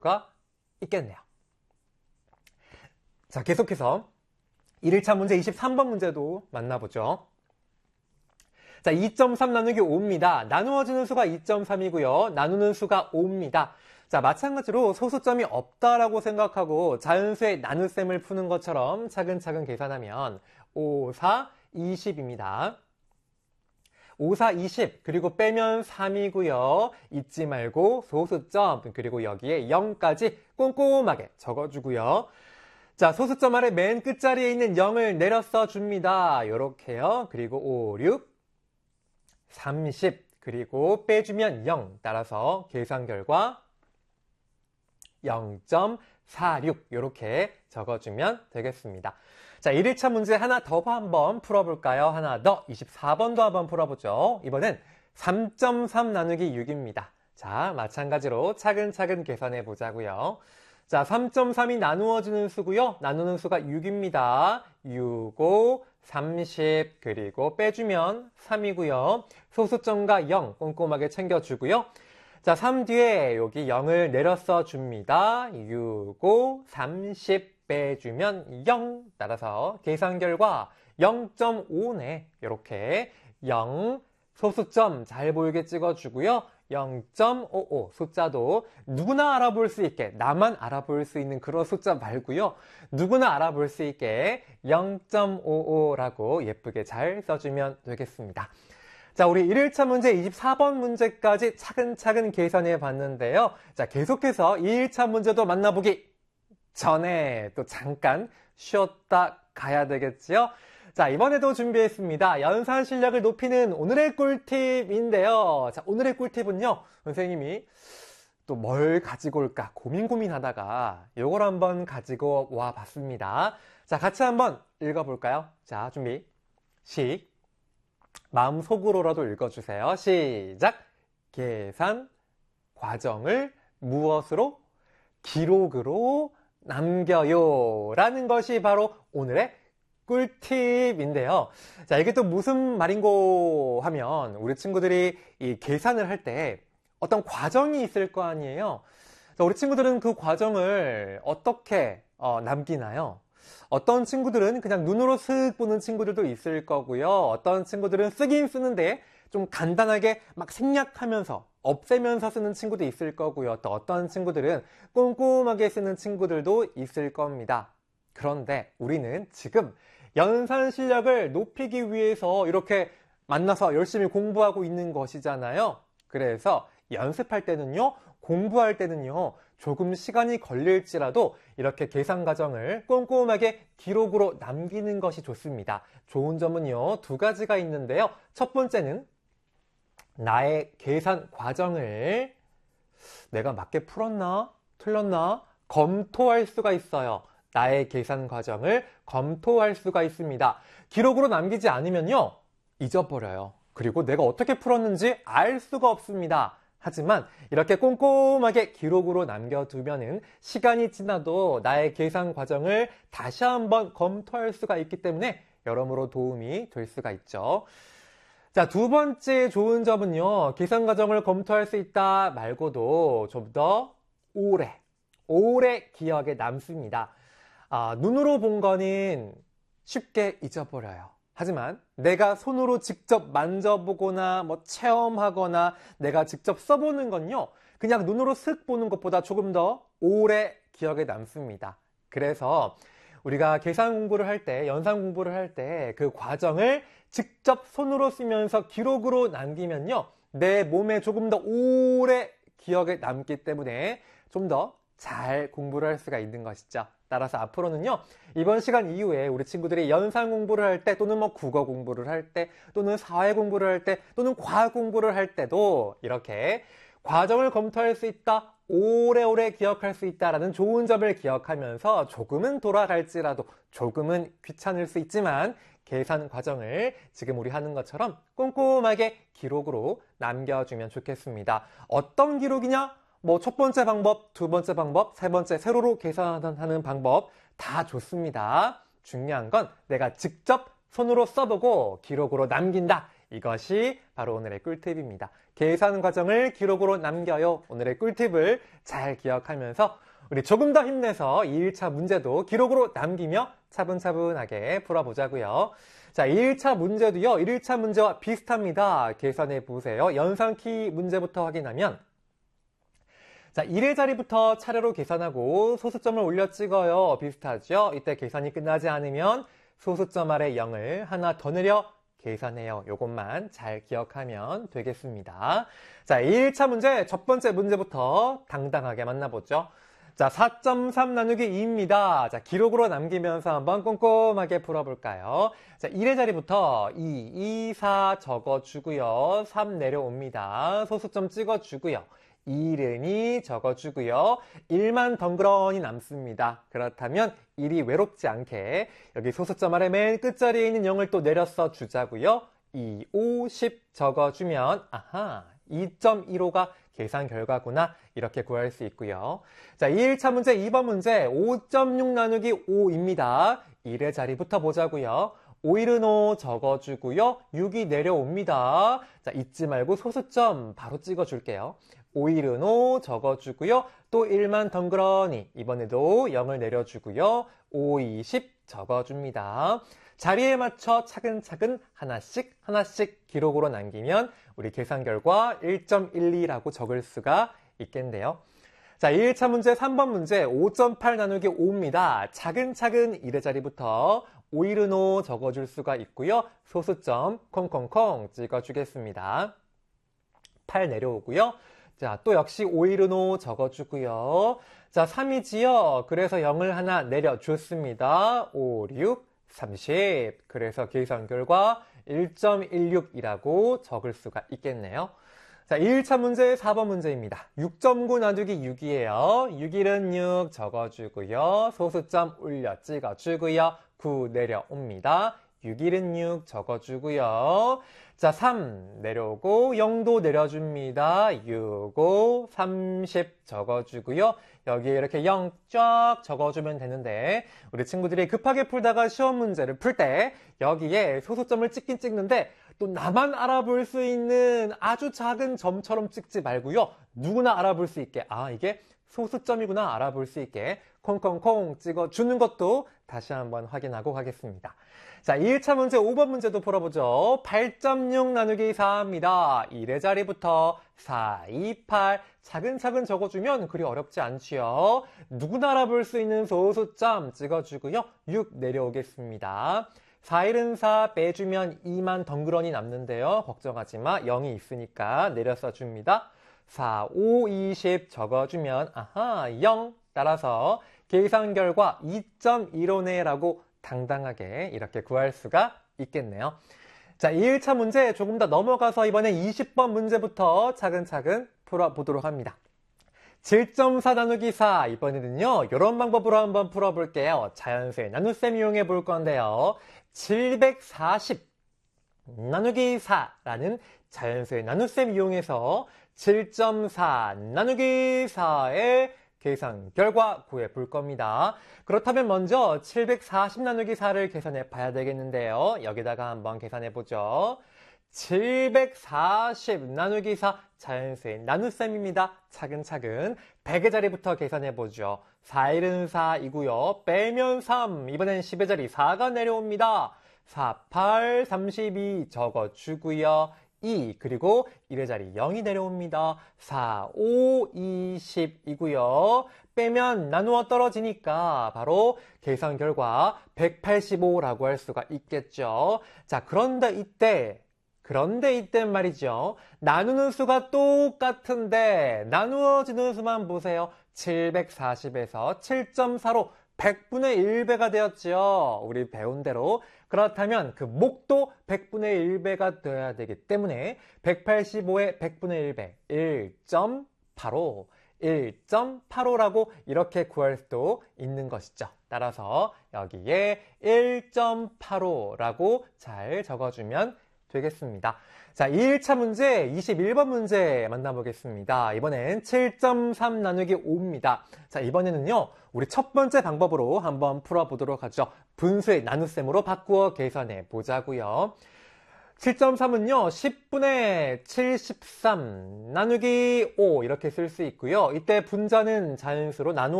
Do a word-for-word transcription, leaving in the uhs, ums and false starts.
수가 있겠네요. 자, 계속해서 일 일차 문제 이십삼 번 문제도 만나보죠. 자, 이 점 삼 나누기 오입니다. 나누어지는 수가 이 점 삼이고요. 나누는 수가 오입니다. 자, 마찬가지로 소수점이 없다라고 생각하고 자연수의 나눗셈을 푸는 것처럼 차근차근 계산하면 오, 사, 이십입니다. 오, 사, 이십, 그리고 빼면 삼이고요. 잊지 말고 소수점, 그리고 여기에 영까지 꼼꼼하게 적어주고요. 자, 소수점 아래 맨 끝자리에 있는 영을 내려 써줍니다. 요렇게요. 그리고 오, 육, 삼십, 그리고 빼주면 영. 따라서 계산 결과 영 점 사육 이렇게 적어주면 되겠습니다. 자, 일 일차 문제 하나 더 한번 풀어볼까요? 하나 더, 이십사 번도 한번 풀어보죠. 이번엔 삼 점 삼 나누기 육입니다. 자, 마찬가지로 차근차근 계산해 보자고요. 자, 삼 점 삼이 나누어지는 수고요. 나누는 수가 육입니다. 육, 오, 삼십, 그리고 빼주면 삼이고요. 소수점과 영 꼼꼼하게 챙겨주고요. 자, 삼 뒤에 여기 영을 내려 써줍니다. 육, 오, 삼십 빼주면 영. 따라서 계산 결과 영 점 오네. 이렇게 영, 소수점 잘 보이게 찍어주고요. 영 점 오오 숫자도 누구나 알아볼 수 있게, 나만 알아볼 수 있는 그런 숫자 말고요. 누구나 알아볼 수 있게 영 점 오오라고 예쁘게 잘 써주면 되겠습니다. 자, 우리 일 일차 문제 이십사 번 문제까지 차근차근 계산해 봤는데요. 자, 계속해서 이 일차 문제도 만나보기 전에 또 잠깐 쉬었다 가야 되겠지요. 자, 이번에도 준비했습니다. 연산 실력을 높이는 오늘의 꿀팁인데요. 자, 오늘의 꿀팁은요, 선생님이 또 뭘 가지고 올까 고민 고민하다가 요걸 한번 가지고 와 봤습니다. 자, 같이 한번 읽어볼까요? 자, 준비, 시, 마음속으로라도 읽어주세요. 시작! 계산 과정을 무엇으로? 기록으로 남겨요. 라는 것이 바로 오늘의 꿀팁인데요. 자, 이게 또 무슨 말인고 하면 우리 친구들이 이 계산을 할 때 어떤 과정이 있을 거 아니에요. 자, 우리 친구들은 그 과정을 어떻게 어, 남기나요? 어떤 친구들은 그냥 눈으로 슥 보는 친구들도 있을 거고요. 어떤 친구들은 쓰긴 쓰는데 좀 간단하게 막 생략하면서 없애면서 쓰는 친구도 있을 거고요. 또 어떤 친구들은 꼼꼼하게 쓰는 친구들도 있을 겁니다. 그런데 우리는 지금 연산 실력을 높이기 위해서 이렇게 만나서 열심히 공부하고 있는 것이잖아요. 그래서 연습할 때는요, 공부할 때는요, 조금 시간이 걸릴지라도 이렇게 계산 과정을 꼼꼼하게 기록으로 남기는 것이 좋습니다. 좋은 점은요, 두 가지가 있는데요. 첫 번째는 나의 계산 과정을 내가 맞게 풀었나? 틀렸나? 검토할 수가 있어요. 나의 계산 과정을 검토할 수가 있습니다. 기록으로 남기지 않으면요, 잊어버려요. 그리고 내가 어떻게 풀었는지 알 수가 없습니다. 하지만 이렇게 꼼꼼하게 기록으로 남겨두면은 시간이 지나도 나의 계산 과정을 다시 한번 검토할 수가 있기 때문에 여러모로 도움이 될 수가 있죠. 자, 두 번째 좋은 점은요, 계산 과정을 검토할 수 있다 말고도 좀 더 오래, 오래 기억에 남습니다. 아, 눈으로 본 거는 쉽게 잊어버려요. 하지만 내가 손으로 직접 만져보거나 뭐 체험하거나 내가 직접 써보는 건요, 그냥 눈으로 슥 보는 것보다 조금 더 오래 기억에 남습니다. 그래서 우리가 계산 공부를 할 때, 연산 공부를 할 때 그 과정을 직접 손으로 쓰면서 기록으로 남기면요, 내 몸에 조금 더 오래 기억에 남기 때문에 좀 더 잘 공부를 할 수가 있는 것이죠. 따라서 앞으로는요, 이번 시간 이후에 우리 친구들이 연산 공부를 할 때, 또는 뭐 국어 공부를 할 때, 또는 사회 공부를 할 때, 또는 과학 공부를 할 때도 이렇게 과정을 검토할 수 있다, 오래오래 기억할 수 있다라는 좋은 점을 기억하면서 조금은 돌아갈지라도 조금은 귀찮을 수 있지만 계산 과정을 지금 우리 하는 것처럼 꼼꼼하게 기록으로 남겨주면 좋겠습니다. 어떤 기록이냐? 뭐 첫 번째 방법, 두 번째 방법, 세 번째 세로로 계산하는 방법 다 좋습니다. 중요한 건 내가 직접 손으로 써보고 기록으로 남긴다. 이것이 바로 오늘의 꿀팁입니다. 계산 과정을 기록으로 남겨요. 오늘의 꿀팁을 잘 기억하면서 우리 조금 더 힘내서 이 일 차 문제도 기록으로 남기며 차분차분하게 풀어보자고요. 자, 이 일 차 문제도요. 일 차 문제와 비슷합니다. 계산해 보세요. 연산키 문제부터 확인하면 자, 일의 자리부터 차례로 계산하고 소수점을 올려 찍어요. 비슷하죠? 이때 계산이 끝나지 않으면 소수점 아래 영을 하나 더 내려 계산해요. 요것만 잘 기억하면 되겠습니다. 자, 이 일 차 문제 첫 번째 문제부터 당당하게 만나보죠. 자, 사 점 삼 나누기 이입니다. 자, 기록으로 남기면서 한번 꼼꼼하게 풀어볼까요? 자, 일의 자리부터 이, 이, 사 적어주고요. 삼 내려옵니다. 소수점 찍어주고요. 일은이 적어주고요. 일만 덩그러니 남습니다. 그렇다면 일이 외롭지 않게 여기 소수점 아래 맨 끝자리에 있는 영을 또 내려 써 주자고요. 이, 오, 십 적어주면 아하, 이 점 일오가 계산 결과구나 이렇게 구할 수 있고요. 자, 이 일 차 문제 이 번 문제 오 점 육 나누기 오입니다. 일의 자리부터 보자고요. 오일은 오 적어주고요. 육이 내려옵니다. 자, 잊지 말고 소수점 바로 찍어줄게요. 오일은 오 적어주고요. 또 일만 덩그러니 이번에도 영을 내려주고요. 오, 이, 십 적어줍니다. 자리에 맞춰 차근차근 하나씩 하나씩 기록으로 남기면 우리 계산 결과 일 점 일이라고 적을 수가 있겠네요. 자, 이 일 차 문제 삼 번 문제 오 점 팔 나누기 오입니다. 차근차근 일의 자리부터 오일은 오 적어줄 수가 있고요. 소수점 콩콩콩 찍어주겠습니다. 팔 내려오고요. 자, 또 역시 오일은 오 적어주고요. 자, 삼이지요. 그래서 영을 하나 내려줬습니다. 오, 육, 삼십. 그래서 계산 결과 일 점 일육이라고 적을 수가 있겠네요. 자, 이 일 차 문제 사 번 문제입니다. 육 점 구 나누기 육이에요. 육일은 육 적어주고요. 소수점 올려 찍어주고요. 구 내려옵니다. 육일은 육 적어주고요. 자, 삼 내려오고 영도 내려줍니다. 육, 오, 삼십 적어주고요. 여기에 이렇게 영 쫙 적어주면 되는데 우리 친구들이 급하게 풀다가 시험 문제를 풀 때 여기에 소수점을 찍긴 찍는데 또 나만 알아볼 수 있는 아주 작은 점처럼 찍지 말고요. 누구나 알아볼 수 있게 아 이게 소수점이구나 알아볼 수 있게 콩콩콩 찍어주는 것도 다시 한번 확인하고 가겠습니다. 자, 이 일 차 문제 오 번 문제도 풀어보죠. 팔 점 육 나누기 사입니다. 일의 자리부터 사, 이, 팔 차근차근 적어주면 그리 어렵지 않지요. 누구나 알아볼 수 있는 소수점 찍어주고요. 육 내려오겠습니다. 사일은 사 빼주면 이만 덩그러니 남는데요. 걱정하지 마. 영이 있으니까 내려 써줍니다. 사, 오, 이십 적어주면 아하 영 따라서 계산 결과 이 점 일오네라고 당당하게 이렇게 구할 수가 있겠네요. 자, 이 일 차 문제 조금 더 넘어가서 이번에 이십 번 문제부터 차근차근 풀어보도록 합니다. 칠 점 사 나누기 사 이번에는요 이런 방법으로 한번 풀어볼게요. 자연수의 나눗셈 이용해 볼 건데요. 칠백사십 나누기 사라는 자연수의 나눗셈 이용해서 칠 점 사 나누기 사의 계산 결과 구해 볼 겁니다. 그렇다면 먼저 칠백사십 나누기 사를 계산해 봐야 되겠는데요. 여기다가 한번 계산해 보죠. 칠백사십 나누기 사 자연수의 나눗셈입니다. 차근차근 백의 자리부터 계산해 보죠. 사일은 사이고요. 빼면 삼. 이번엔 십의 자리 사가 내려옵니다. 사, 팔, 삼십이 적어주고요. 이 그리고 일의 자리 영이 내려옵니다. 사, 오, 이십이고요. 빼면 나누어 떨어지니까 바로 계산 결과 백팔십오라고 할 수가 있겠죠. 자, 그런데 이때 그런데 이때 말이죠. 나누는 수가 똑같은데 나누어지는 수만 보세요. 칠백사십에서 칠 점 사로 백분의 일 배가 되었죠. 우리 배운 대로. 그렇다면 그 목도 백분의 일 배가 되어야 되기 때문에 백팔십오의 백분의 일 배 일 점 팔오 일 점 팔오라고 이렇게 구할 수도 있는 것이죠. 따라서 여기에 일 점 팔오라고 잘 적어주면 되겠습니다. 자, 이 일 차 문제 이십일 번 문제 만나보겠습니다. 이번엔 칠 점 삼 나누기 오입니다. 자, 이번에는요 우리 첫 번째 방법으로 한번 풀어보도록 하죠. 분수의 나눗셈으로 바꾸어 계산해 보자고요. 칠 점 삼은요, 십분의 칠십삼 나누기 오 이렇게 쓸 수 있고요. 이때 분자는 자연수로 나누어